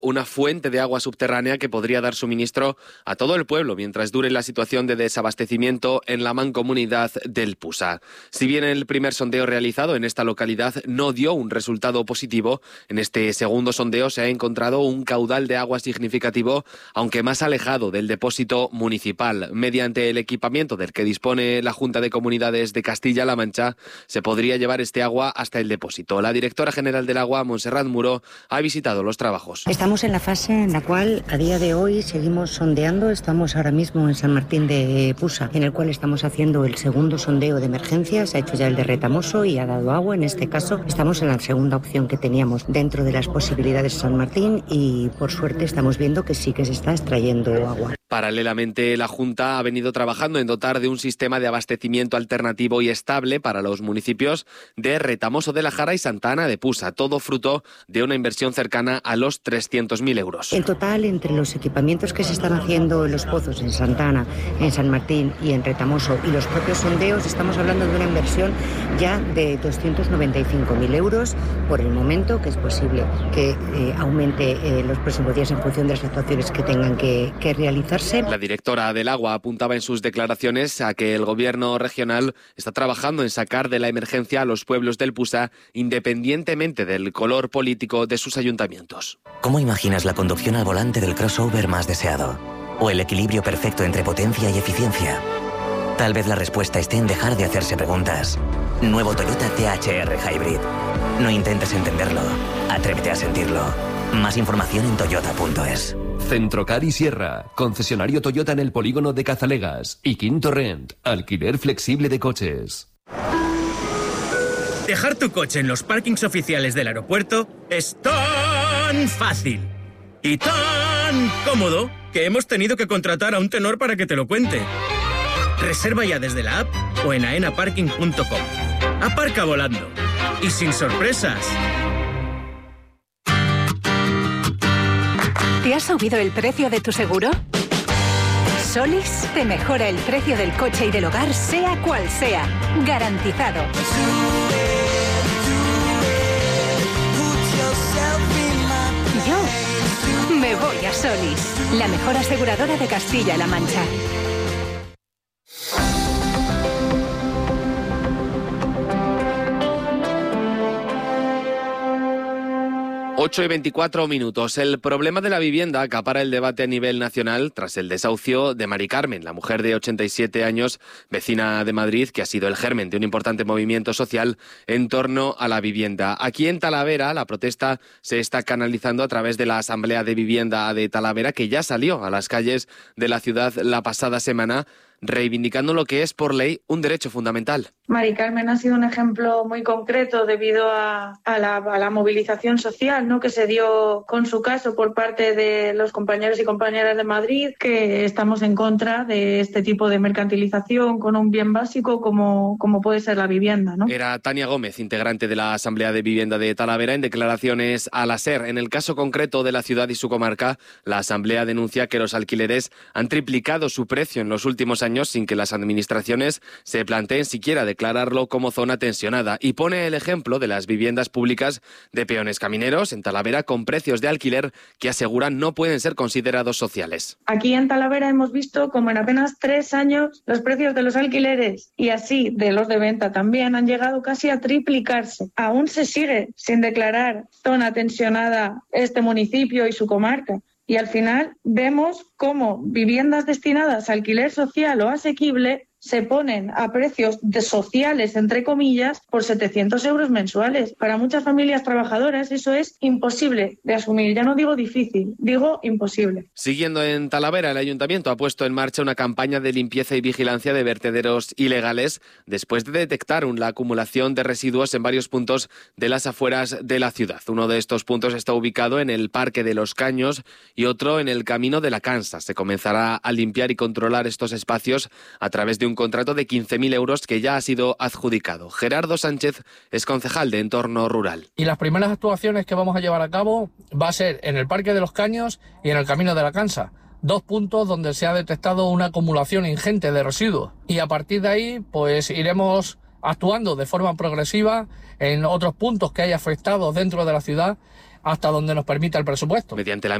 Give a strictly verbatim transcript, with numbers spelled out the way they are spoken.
una fuente de agua subterránea que podría dar suministro a todo el pueblo mientras dure la situación de desabastecimiento en la mancomunidad del Pusa. Si bien el primer sondeo realizado en esta localidad no dio un resultado positivo, en este segundo sondeo se ha encontrado un caudal de agua significativo, aunque más alejado del depósito municipal. Mediante el equipamiento del que dispone la Junta de Comunidades de Castilla-La Mancha, se podría llevar este agua hasta el depósito. La directora general del agua, Montserrat Muro, ha visitado los trabajos. Estamos en la fase en la cual a día de hoy seguimos sondeando. Estamos ahora mismo en San Martín de Pusa, en el cual estamos haciendo el segundo sondeo de emergencia. Se ha hecho ya el de Retamoso y ha dado agua. En este caso estamos en la segunda opción que teníamos dentro de las posibilidades de San Martín y por suerte estamos viendo que sí que se está extrayendo agua. Paralelamente, la Junta ha venido trabajando en dotar de un sistema de abastecimiento alternativo y estable para los municipios de Retamoso de la Jara y Santa Ana de Pusa, todo fruto de una inversión cercana a los trescientos mil euros. En total, entre los equipamientos que se están haciendo en los pozos en Santa Ana, en San Martín y en Retamoso y los propios sondeos, estamos hablando de una inversión ya de doscientos noventa y cinco mil euros por el momento, que es posible que eh, aumente eh, los próximos días en función de las actuaciones que tengan que, que realizar. La directora del agua apuntaba en sus declaraciones a que el gobierno regional está trabajando en sacar de la emergencia a los pueblos del Pusa, independientemente del color político de sus ayuntamientos. ¿Cómo imaginas la conducción al volante del crossover más deseado? ¿O el equilibrio perfecto entre potencia y eficiencia? Tal vez la respuesta esté en dejar de hacerse preguntas. Nuevo Toyota T H R Hybrid. No intentes entenderlo, atrévete a sentirlo. Más información en toyota punto es. Centrocar y Sierra, concesionario Toyota en el polígono de Cazalegas y Quinto Rent, alquiler flexible de coches. Dejar tu coche en los parkings oficiales del aeropuerto es tan fácil y tan cómodo que hemos tenido que contratar a un tenor para que te lo cuente. Reserva ya desde la app o en aena parking punto com. Aparca volando y sin sorpresas. ¿Te ha subido el precio de tu seguro? Solis te mejora el precio del coche y del hogar, sea cual sea. Garantizado. Yo me voy a Solis, la mejor aseguradora de Castilla-La Mancha. ocho y veinticuatro minutos. El problema de la vivienda acapara el debate a nivel nacional tras el desahucio de Mari Carmen, la mujer de ochenta y siete años, vecina de Madrid, que ha sido el germen de un importante movimiento social en torno a la vivienda. Aquí en Talavera, la protesta se está canalizando a través de la Asamblea de Vivienda de Talavera, que ya salió a las calles de la ciudad la pasada semana, reivindicando lo que es por ley un derecho fundamental. Mari Carmen ha sido un ejemplo muy concreto debido a, a, la, a la movilización social, ¿no?, que se dio con su caso por parte de los compañeros y compañeras de Madrid, que estamos en contra de este tipo de mercantilización con un bien básico como, como puede ser la vivienda, ¿no? Era Tania Gómez, integrante de la Asamblea de Vivienda de Talavera, en declaraciones a la SER. En el caso concreto de la ciudad y su comarca, la Asamblea denuncia que los alquileres han triplicado su precio en los últimos años sin que las administraciones se planteen siquiera declararlo como zona tensionada, y pone el ejemplo de las viviendas públicas de peones camineros en Talavera con precios de alquiler que aseguran no pueden ser considerados sociales. Aquí en Talavera hemos visto como en apenas tres años los precios de los alquileres y así de los de venta también han llegado casi a triplicarse. Aún se sigue sin declarar zona tensionada este municipio y su comarca. Y al final vemos cómo viviendas destinadas a alquiler social o asequible se ponen a precios de sociales, entre comillas, por setecientos euros mensuales. Para muchas familias trabajadoras eso es imposible de asumir. Ya no digo difícil, digo imposible. Siguiendo en Talavera, el Ayuntamiento ha puesto en marcha una campaña de limpieza y vigilancia de vertederos ilegales después de detectar la acumulación de residuos en varios puntos de las afueras de la ciudad. Uno de estos puntos está ubicado en el Parque de los Caños y otro en el Camino de la Cansa. Se comenzará a limpiar y controlar estos espacios a través de un un contrato de quince mil euros que ya ha sido adjudicado. Gerardo Sánchez es concejal de Entorno Rural. Y las primeras actuaciones que vamos a llevar a cabo va a ser en el Parque de los Caños y en el Camino de la Cansa. Dos puntos donde se ha detectado una acumulación ingente de residuos. Y a partir de ahí, pues iremos actuando de forma progresiva en otros puntos que hay afectados dentro de la ciudad hasta donde nos permita el presupuesto. Mediante la